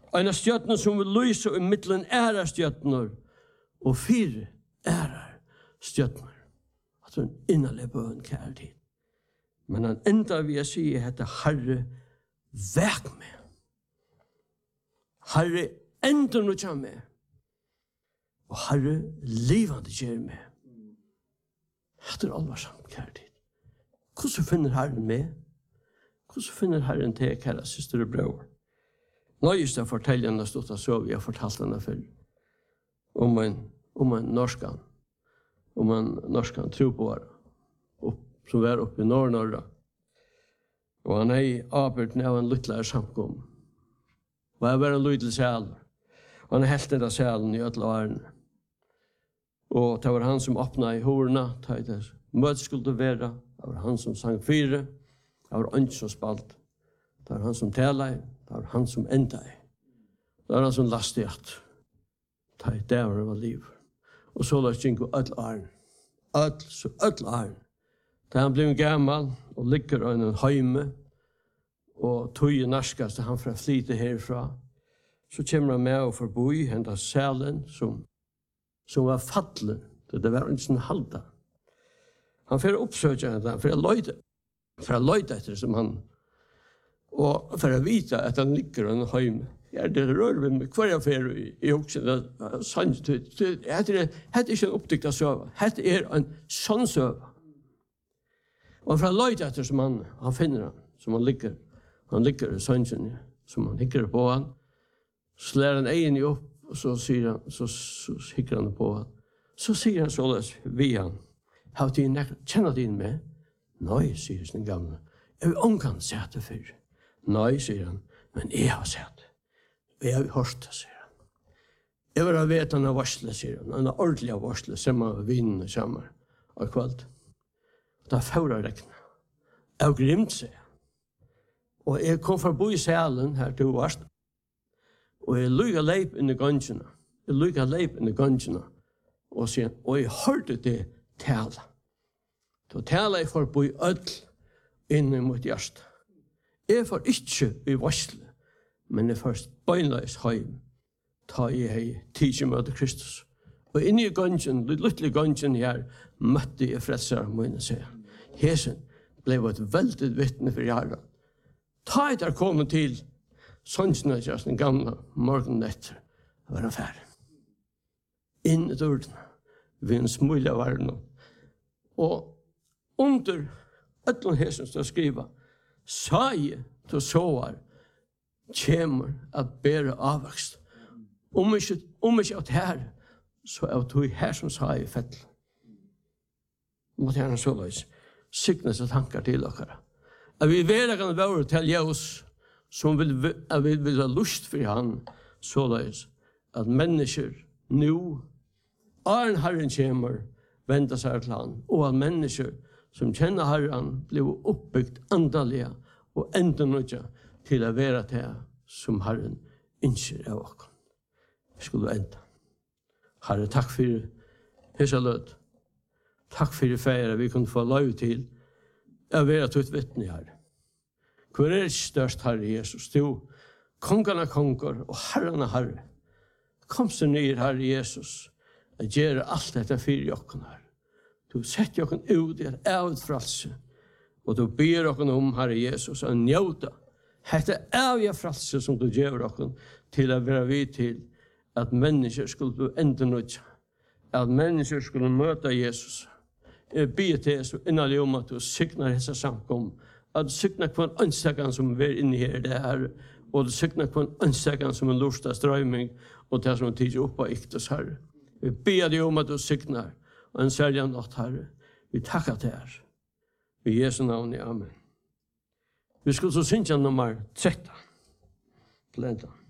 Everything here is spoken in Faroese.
En stjärna som vill lysa i mittlen ära stjärnor och fyra ärar stjärnor. Alltså en innerlig bön kärlek. Men han ändrar vi att säga att Herre väck med. Herre ändrar nu med. Och Herre levande ger med. Det allvarsamt kärlek. Hvordan finner Herren med? Hvordan finner Herren til, kære syster og bror? Nøyest jeg forteller henne stått av så vi har fortalt henne før. Om en norskan trobåre, som var oppe i Nord-Norra. Og han arbeid av en lyttlare samkom. Og jeg var en lydel sæl. Og han helt den av sælen i ødel årene. Og det var han som åpnet i horna, det møt skulle være. Det var han som sang fyre. Det var han som spalt. Det var han som talet. Det var han som enda. Det var han som lastet at. Det var liv. Og så la jeg gå ødel årene. Ødel årene. Da han blev gammal og ligger i en heime, og tog i narskast, han fra flyte herfra, så kommer han med og forbi hendas sælen som var fattelen. Det var ikke sånn halda. Han får oppsøke henne, for å løyde etter som han, og for å vite at han ligger i en heime. Det rører vi med hver affær i hoksen. Dette er ikke en oppdykta søva. Dette er en sånn søva. Og han fra løyde etter som han finner han, som han ligger i sønnsjen, som han hikker på han. Så lærer han egen opp, og så hikker han på han. Så sier han således vi han, kjenner din med? Nei, sier den gamle. Jeg vil omgang sett det før. Nei, sier han, men jeg har sett det. Jeg har hørt det, sier han. Jeg vil ha vet han har varslet, sier han. Han har ordentlig varslet, ser man vinnene sammen av kveld. Da fører rekna. Jeg har grimt seg. Og jeg kom forbi i salen her til varst. Og jeg lykket leip inn i gangene. Og sier, og jeg hørte det tale. Da tale jeg forbi ødel inn mot hjertet. Jeg får ikke i varsle, men jeg får bøgnleis heim. Ta jeg tidlig møte Kristus. Og inn i gangen, lyttelige gangen her, møtte jeg frelsere mine seg. Hesen ble et veldig vittne for hjertet. Ta jeg der kommet til sånnsnøyre, den gamle morgenen etter, var han ferdig. Inn i døren, ved en smule av verden. Og under ødelen hesen skal skrive, sa jeg til såer, kommer at bære avvokst. Om ikke at her, så er det her som sa jeg i fettel. Måtte gjerne så løs. Siknes og tanker til dere. At vi være kan være til Jesus, som vil ha lyst for han, så løs, at mennesker nå, Arn Herren kommer, venter seg til han, og at mennesker som kjenner Herren blir oppbyggt andalige og enda nødja til å være til som Herren innskjer av oss. Vi skulle enda. Herre, takk for hese lød. Takk for det feire vi kunne få lov til å være til et vittne, Herre. Hvor er det størst, Herre Jesus? Du, kongene konger og herrene Herre. Kom så ned, Herre Jesus, og gjøre alt dette for oss, Herre. Du setter oss ut i et avfrelse, og du ber oss om, Herre Jesus, å njøte dette avfrelse som du gjør oss til å være vidt til at mennesker skulle bli enda nødt, at mennesker skulle møte Jesus. Jeg ber til Jesus innerlig om at du sykner disse samkom, at du sykner på en ønskene som er inne her, det her, og du sykner på en ønskene som er lort av strøyming, og det som er tidlig oppe av iktes, Herre. Vi ber deg om at du sykner, og en særlig natt, Herre. Vi takker til her. I Jesu navn, amen. Vi skal så synge nummer 13. Til enda.